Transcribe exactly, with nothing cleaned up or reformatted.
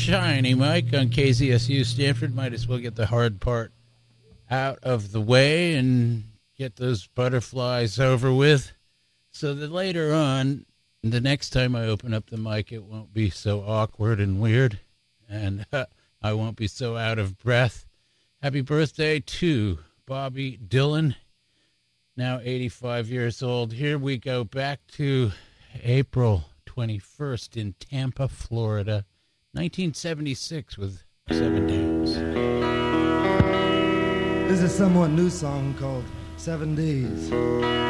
shiny mic on K Z S U Stanford. Might as well get the hard part out of the way and get those butterflies over with so that later on, the next time I open up the mic, it won't be so awkward and weird, and uh, I won't be so out of breath. Happy birthday to Bobby Dylan, now eighty-five years old. Here we go back to April twenty-first in Tampa, Florida, nineteen seventy-six with Seven Days. This is a somewhat new song called Seven Days.